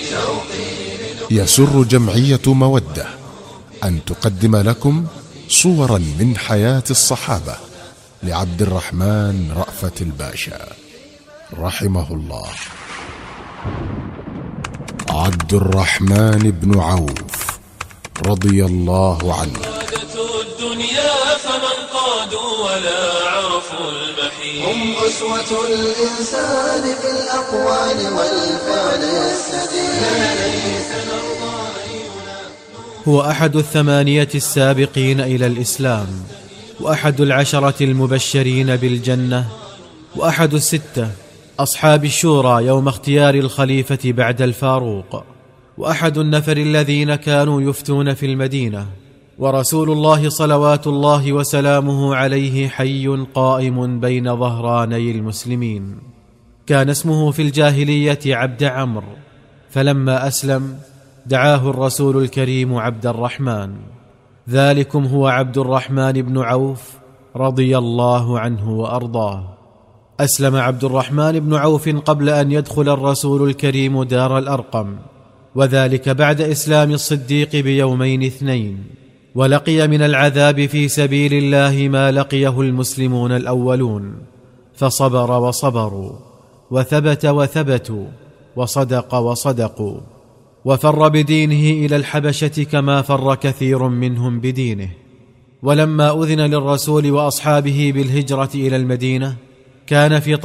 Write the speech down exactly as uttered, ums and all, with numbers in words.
يسر جمعية مودة أن تقدم لكم صورا من حياة الصحابة لعبد الرحمن رأفت الباشا رحمه الله. عبد الرحمن بن عوف رضي الله عنه. الدنيا فمن قادوا ولا عرفوا المحيط، هم أسوة الإنسان في الأقوال والفعل السديد. هو أحد الثمانية السابقين إلى الإسلام، وأحد العشرة المبشرين بالجنة، وأحد الستة أصحاب الشورى يوم اختيار الخليفة بعد الفاروق، وأحد النفر الذين كانوا يفتون في المدينة، ورسول الله صلوات الله وسلامه عليه حي قائم بين ظهراني المسلمين. كان اسمه في الجاهلية عبد عمرو، فلما أسلم دعاه الرسول الكريم عبد الرحمن. ذلكم هو عبد الرحمن بن عوف رضي الله عنه وأرضاه. أسلم عبد الرحمن بن عوف قبل أن يدخل الرسول الكريم دار الأرقم، وذلك بعد إسلام الصديق بيومين اثنين، ولقي من العذاب في سبيل الله ما لقيه المسلمون الأولون، فصبر وصبروا، وثبت وثبتوا، وصدق وصدقوا، وفر بدينه إلى الحبشة كما فر كثير منهم بدينه. ولما أذن للرسول وأصحابه بالهجرة إلى المدينة كان في